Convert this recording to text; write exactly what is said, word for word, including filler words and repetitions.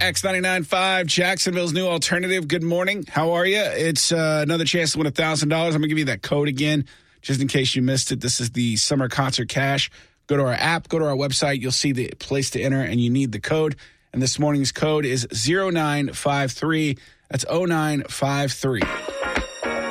X ninety-nine point five, Jacksonville's new alternative. Good morning. How are you? It's uh, another chance to win one thousand dollars. I'm going to give you that code again, just in case you missed it. This is the Summer Concert Cash. Go to our app, go to our website. You'll see the place to enter, and you need the code. And this morning's code is zero nine five three. That's oh nine five three.